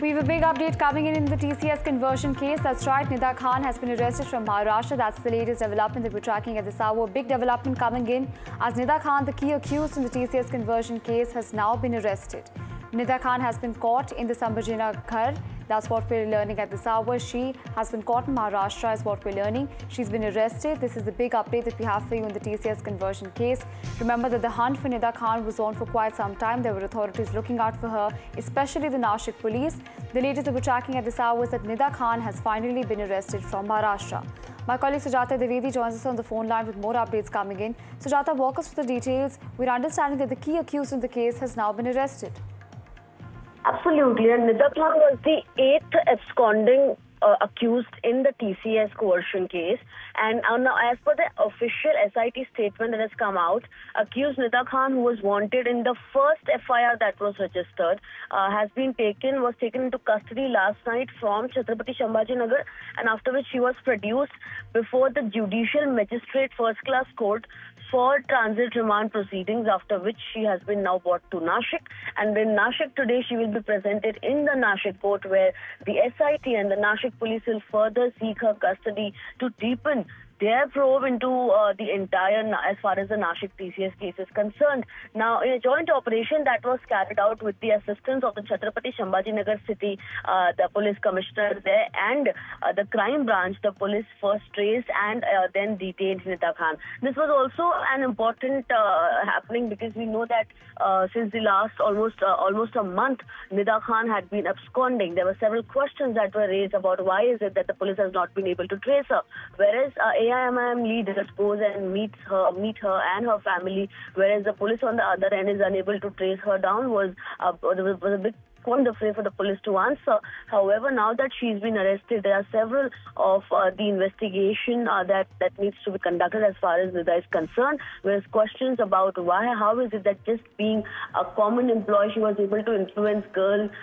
We have a big update coming in the TCS conversion case. That's right, Nida Khan has been arrested from Maharashtra. That's the latest development that we're tracking at this hour. Big development coming in as Nida Khan, the key accused in the TCS conversion case, has now been arrested. Nida Khan has been caught in the Sambhajinagar. That's what we're learning at this hour. She has been caught in Maharashtra is what we're learning. She's been arrested. This is the big update that we have for you in the TCS conversion case. Remember that the hunt for Nida Khan was on for quite some time. There were authorities looking out for her, especially the Nashik police. The latest that we're tracking at this hour is that Nida Khan has finally been arrested from Maharashtra. My colleague Sujata Dwivedi joins us on the phone line with more updates coming in. Sujata, walk us through the details. We're understanding that the key accused in the case has now been arrested. Absolutely, and Nida Khan was the 8th absconding accused in the TCS coercion case. And now, as per the official SIT statement that has come out, accused Nida Khan, who was wanted in the first FIR that was registered, was taken into custody last night from Chhatrapati Sambhajinagar, and after which she was produced before the Judicial Magistrate First Class Court for transit remand proceedings, after which she has been now brought to Nashik. And in Nashik today, she will be presented in the Nashik court, where the SIT and the Nashik police will further seek her custody to deepen their probe into the entire, as far as the Nashik TCS case is concerned. Now, in a joint operation that was carried out with the assistance of the Chhatrapati Sambhajinagar city, the police commissioner there and the crime branch, the police first traced and then detained Nida Khan. This was also an important happening because we know that since the last almost a month, Nida Khan had been absconding. There were several questions that were raised about why is it that the police has not been able to trace her, whereas AIMIM leaders goes and meet her and her family, whereas the police on the other end is unable to trace her down, was a big point of view for the police to answer. However, now that she's been arrested, there are several of the investigation that needs to be conducted as far as Nida is concerned. There's questions about how is it that just being a common employee, she was able to influence girls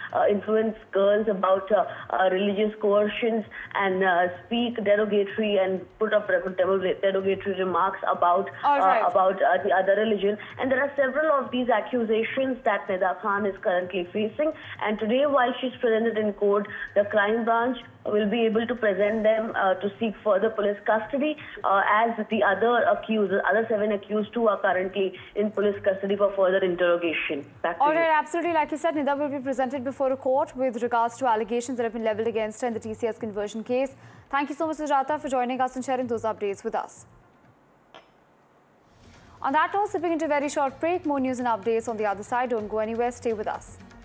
about religious coercions and speak derogatory and put up derogatory remarks about the other religion. And there are several of these accusations that Nida Khan is currently facing. And today, while she's presented in court, the crime branch will be able to present them to seek further police custody, as the other 7 accused too are currently in police custody for further interrogation. All right, absolutely. Like you said, Nida will be presented before a court with regards to allegations that have been leveled against her in the TCS conversion case. Thank you so much, Sujata, for joining us and sharing those updates with us. On that note, sipping into a very short break. More news and updates on the other side. Don't go anywhere. Stay with us.